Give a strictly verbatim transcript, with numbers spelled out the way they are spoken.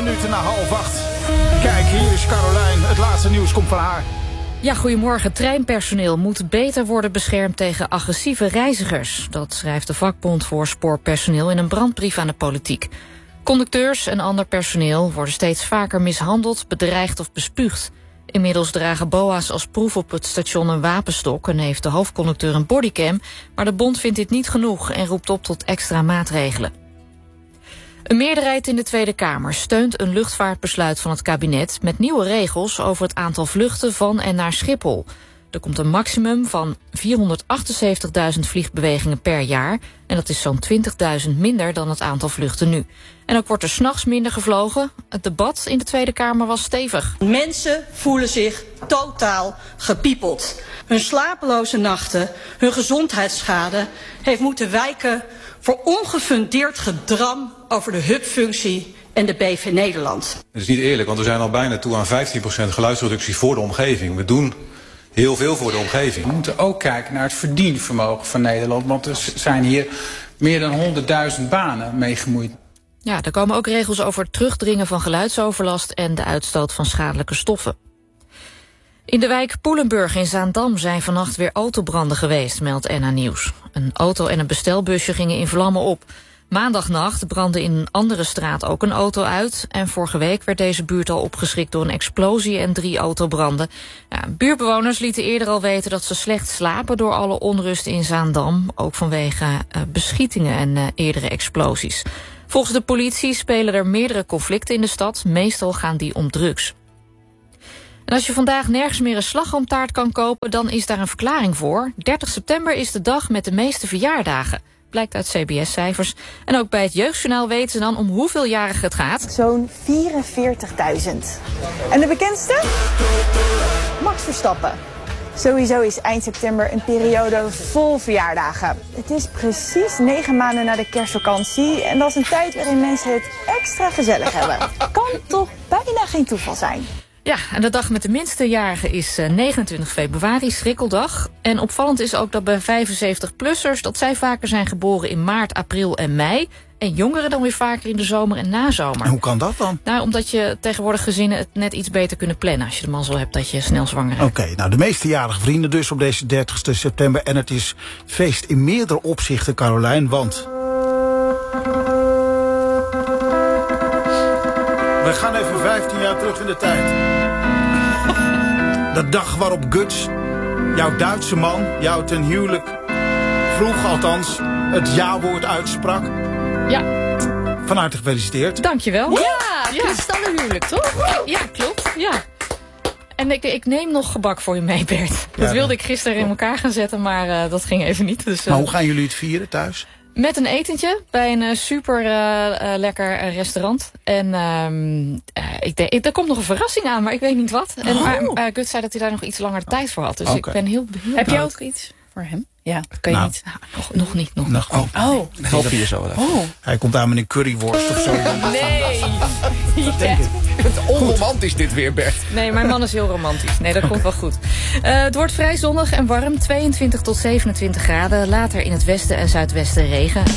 minuten na half acht. Kijk, hier is Carolijn. Het laatste nieuws komt van haar. Ja, goedemorgen. Treinpersoneel moet beter worden beschermd tegen agressieve reizigers. Dat schrijft de vakbond voor spoorpersoneel in een brandbrief aan de politiek. Conducteurs en ander personeel worden steeds vaker mishandeld, bedreigd of bespuugd. Inmiddels dragen B O A's als proef op het station een wapenstok en heeft de hoofdconducteur een bodycam. Maar de bond vindt dit niet genoeg en roept op tot extra maatregelen. Een meerderheid in de Tweede Kamer steunt een luchtvaartbesluit van het kabinet met nieuwe regels over het aantal vluchten van en naar Schiphol. Er komt een maximum van vierhonderdachtenzeventigduizend vliegbewegingen per jaar en dat is zo'n twintigduizend minder dan het aantal vluchten nu. En ook wordt er 's nachts minder gevlogen. Het debat in de Tweede Kamer was stevig. Mensen voelen zich totaal gepiepeld. Hun slapeloze nachten, hun gezondheidsschade heeft moeten wijken voor ongefundeerd gedram over de hubfunctie en de B V Nederland. Het is niet eerlijk, want we zijn al bijna toe aan vijftien procent geluidsreductie voor de omgeving. We doen heel veel voor de omgeving. We moeten ook kijken naar het verdienvermogen van Nederland, want er zijn hier meer dan honderdduizend banen mee gemoeid. Ja, er komen ook regels over het terugdringen van geluidsoverlast en de uitstoot van schadelijke stoffen. In de wijk Poelenburg in Zaandam zijn vannacht weer autobranden geweest, meldt N H Nieuws. Een auto en een bestelbusje gingen in vlammen op. Maandagnacht brandde in een andere straat ook een auto uit. En vorige week werd deze buurt al opgeschrikt door een explosie en drie autobranden. Ja, buurtbewoners lieten eerder al weten dat ze slecht slapen door alle onrust in Zaandam. Ook vanwege uh, beschietingen en uh, eerdere explosies. Volgens de politie spelen er meerdere conflicten in de stad. Meestal gaan die om drugs. En als je vandaag nergens meer een slagroomtaart kan kopen, dan is daar een verklaring voor. dertig september is de dag met de meeste verjaardagen. Blijkt uit C B S-cijfers. En ook bij het Jeugdjournaal weten ze dan om hoeveel jarigen het gaat. Zo'n vierenveertigduizend. En de bekendste? Max Verstappen. Sowieso is eind september een periode vol verjaardagen. Het is precies negen maanden na de kerstvakantie en dat is een tijd waarin mensen het extra gezellig hebben. Kan toch bijna geen toeval zijn. Ja, en de dag met de minste jarigen is negenentwintig februari, schrikkeldag. En opvallend is ook dat bij vijfenzeventig-plussers... dat zij vaker zijn geboren in maart, april en mei. En jongeren dan weer vaker in de zomer en nazomer. En hoe kan dat dan? Nou, omdat je tegenwoordig gezinnen het net iets beter kunnen plannen. Als je de mazzel hebt dat je snel zwanger hebt. Oké, okay, nou de meeste jarige vrienden dus op deze dertigste september. En het is feest in meerdere opzichten, Carolijn, want... we gaan even vijftien jaar terug in de tijd. De dag waarop Guts, jouw Duitse man, jou ten huwelijk vroeg, althans, het ja-woord uitsprak. Ja. Van harte gefeliciteerd. Dankjewel. Ja, ja. Kristallenhuwelijk, toch? Ja, klopt. Ja. En ik, ik neem nog gebak voor je mee, Bert. Dat ja, wilde ik gisteren in elkaar gaan zetten, maar uh, dat ging even niet. Dus, uh... maar hoe gaan jullie het vieren thuis? Met een etentje bij een uh, super uh, uh, lekker uh, restaurant. En uh, uh, ik denk, ik, er komt nog een verrassing aan, maar ik weet niet wat. En oh. uh, Gut zei dat hij daar nog iets langer de tijd voor had. Dus okay. Ik ben heel benieuwd. Heb jij ook iets voor hem? Ja, kan je nou, niet. Nou, nog, nog niet. Nog nog, niet. Oh, oh. Nee, help je zo wel. Oh. Hij komt aan met een curryworst of zo. Nee. Dat denk ik. Het onromantisch dit weer, Bert. Nee, mijn man is heel romantisch. Nee, dat okay. komt wel goed. Uh, het wordt vrij zonnig en warm. tweeëntwintig tot zevenentwintig graden. Later in het westen en zuidwesten regen.